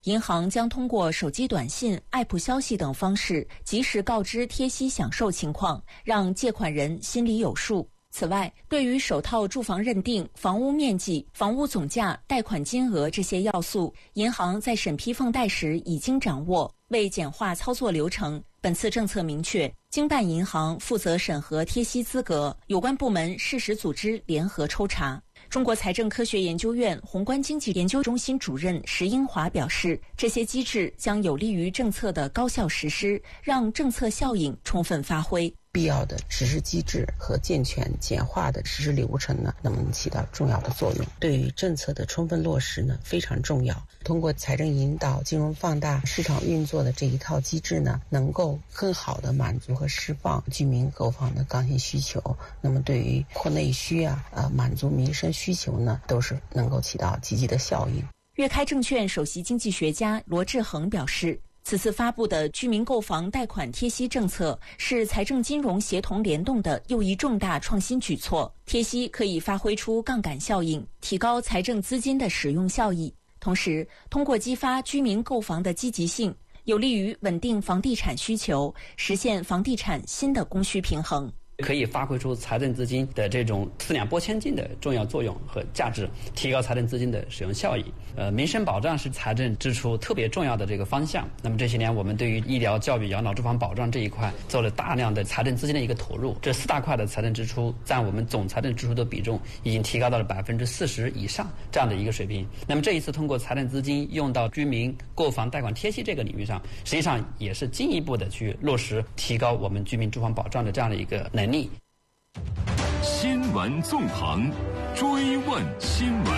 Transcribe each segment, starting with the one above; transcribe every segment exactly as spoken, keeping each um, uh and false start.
银行将通过手机短信、App 消息等方式及时告知贴息享受情况，让借款人心里有数。此外，对于首套住房认定、房屋面积、房屋总价、贷款金额这些要素，银行在审批放贷时已经掌握。为简化操作流程，本次政策明确，经办银行负责审核贴息资格，有关部门适时组织联合抽查。中国财政科学研究院宏观经济研究中心主任石英华表示，这些机制将有利于政策的高效实施，让政策效应充分发挥。 必要的实施机制和健全简化的实施流程呢，能起到重要的作用。对于政策的充分落实呢，非常重要。通过财政引导、金融放大、市场运作的这一套机制呢，能够更好的满足和释放居民购房的刚性需求。那么对于扩内需啊、呃满足民生需求呢，都是能够起到积极的效应。 粤开证券首席经济学家罗志恒表示，此次发布的居民购房贷款贴息政策是财政金融协同联动的又一重大创新举措。贴息可以发挥出杠杆效应，提高财政资金的使用效益，同时通过激发居民购房的积极性，有利于稳定房地产需求，实现房地产新的供需平衡。 可以发挥出财政资金的这种四两拨千斤的重要作用和价值，提高财政资金的使用效益。呃，民生保障是财政支出特别重要的这个方向。那么这些年，我们对于医疗、教育、养老、住房保障这一块做了大量的财政资金的一个投入。这四大块的财政支出占我们总财政支出的比重已经提高到了百分之四十以上这样的一个水平。那么这一次通过财政资金用到居民购房贷款贴息这个领域上，实际上也是进一步的去落实提高我们居民住房保障的这样的一个能力。 新闻纵横，追问新闻。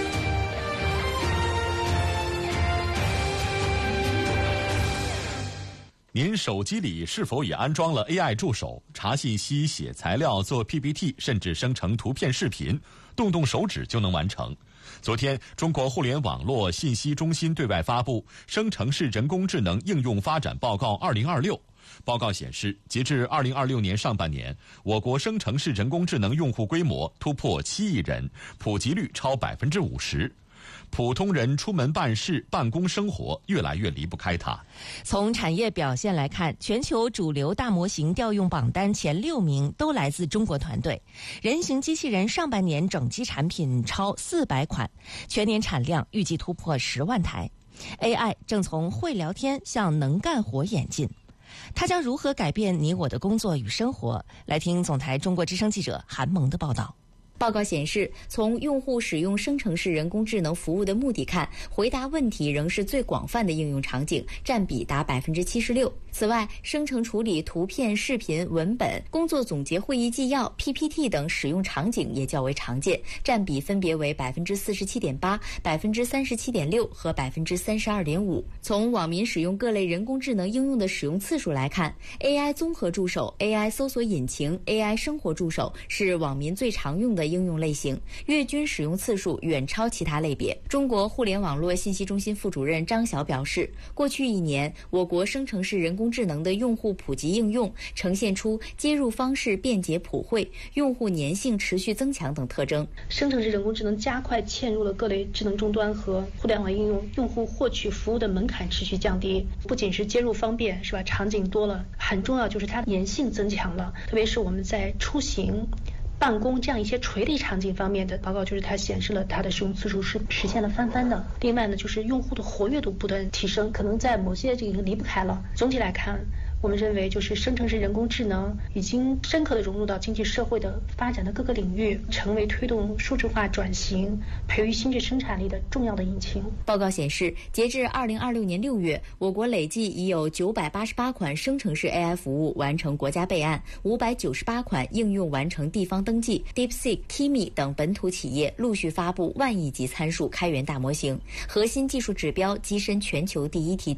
您手机里是否也安装了 A I 助手，查信息、写材料、做 P P T， 甚至生成图片、视频，动动手指就能完成？昨天，中国互联网络信息中心对外发布《生成式人工智能应用发展报告二零二六》。报告显示，截至二零二六年上半年，我国生成式人工智能用户规模突破七亿人，普及率超百分之五十。普通人出门办事、办公生活越来越离不开它。 从产业表现来看，全球主流大模型调用榜单前六名都来自中国团队。人形机器人上半年整机产品超四百款，全年产量预计突破十万台。A I 正从会聊天向能干活演进。它将如何改变你我的工作与生活？来听总台中国之声记者韩萌的报道。 报告显示，从用户使用生成式人工智能服务的目的看，回答问题仍是最广泛的应用场景，占比达百分之七十六。此外，生成处理图片、视频、文本、工作总结、会议纪要、P P T 等使用场景也较为常见，占比分别为百分之四十七点八、百分之三十七点六和百分之三十二点五。从网民使用各类人工智能应用的使用次数来看 ，A I 综合助手、A I 搜索引擎、A I 生活助手是网民最常用的应用类型，月均使用次数远超其他类别。中国互联网络信息中心副主任张晓表示，过去一年，我国生成式人工智能的用户普及应用呈现出接入方式便捷普惠、用户粘性持续增强等特征。 生成式人工智能加快嵌入了各类智能终端和互联网应用，用户获取服务的门槛持续降低。不仅是接入方便，是吧？场景多了，很重要就是它粘性增强了，特别是我们在出行、办公这样一些垂类场景方面的报告，就是它显示了它的使用次数是实现了翻番的。另外呢，就是用户的活跃度不断提升，可能在某些这个离不开了。总体来看，我们认为就是生成式人工智能已经深刻地融入到经济社会的发展的各个领域，成为推动数字化转型、培育新质生产力的重要的引擎。 报告显示，截至二零二六年六月，我国累计已有九百八十八款生成式 A I 服务完成国家备案，五百九十八款应用完成地方登记。DeepSeek、Kimi 等本土企业陆续发布万亿级参数开源大模型，核心技术指标跻身全球第一梯队。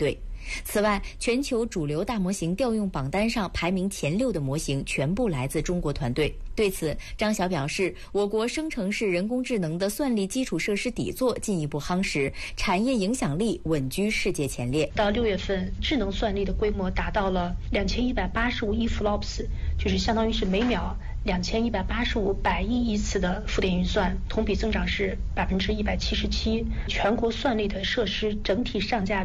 此外，全球主流大模型调用榜单上排名前六的模型全部来自中国团队。对此，张晓表示，我国生成式人工智能的算力基础设施底座进一步夯实，产业影响力稳居世界前列。 到六月份，智能算力的规模达到了两千一百八十五亿 flops， 就是相当于是每秒两千一百八十五百亿亿次的浮点运算，同比增长是百分之一百七十七。全国算力的设施整体上架